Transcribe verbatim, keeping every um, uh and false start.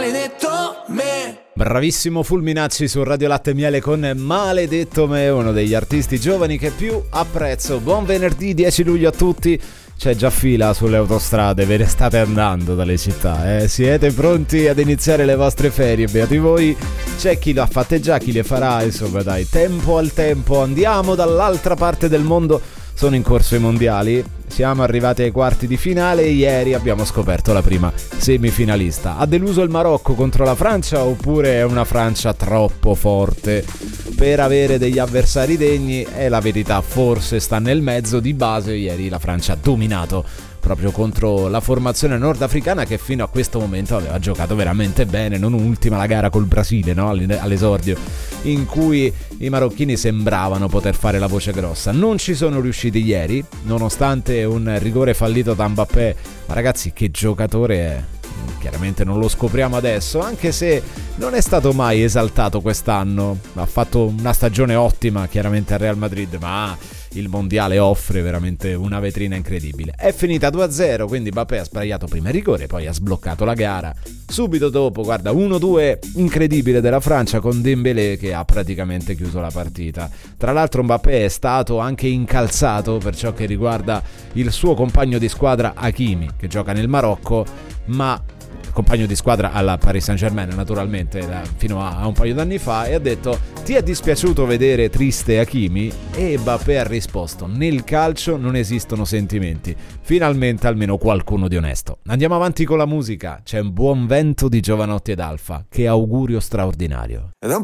maledetto me. Bravissimo Fulminacci su Radio Latte e Miele con Maledetto me, uno degli artisti giovani che più apprezzo. Buon venerdì dieci luglio a tutti. C'è già fila sulle autostrade, ve ne state andando dalle città, eh? Siete pronti ad iniziare le vostre ferie? Beati voi. C'è chi l'ha fatte già, chi le farà, insomma dai, tempo al tempo. Andiamo dall'altra parte del mondo. Sono in corso i mondiali, siamo arrivati ai quarti di finale e ieri abbiamo scoperto la prima semifinalista. Ha deluso il Marocco contro la Francia oppure è una Francia troppo forte per avere degli avversari degni? E la verità forse sta nel mezzo. Di base ieri la Francia ha dominato proprio contro la formazione nordafricana che fino a questo momento aveva giocato veramente bene, non ultima la gara col Brasile, no? All'esordio, in cui i marocchini sembravano poter fare la voce grossa. Non ci sono riusciti ieri, nonostante un rigore fallito da Mbappé. Ma ragazzi, che giocatore è! Chiaramente non lo scopriamo adesso, anche se non è stato mai esaltato quest'anno. Ha fatto una stagione ottima chiaramente al Real Madrid, ma il mondiale offre veramente una vetrina incredibile. È finita due a zero, quindi Mbappé ha sbagliato prima il rigore, poi ha sbloccato la gara. Subito dopo, guarda, uno due incredibile della Francia con Dembélé che ha praticamente chiuso la partita. Tra l'altro Mbappé è stato anche incalzato per ciò che riguarda il suo compagno di squadra Hakimi, che gioca nel Marocco, ma compagno di squadra alla Paris Saint-Germain naturalmente fino a, a un paio d'anni fa, e ha detto: ti è dispiaciuto vedere triste Hakimi? E Mbappé ha risposto: nel calcio non esistono sentimenti. Finalmente almeno qualcuno di onesto. Andiamo avanti con la musica. C'è un buon vento di Giovanotti ed Alfa. Che augurio straordinario.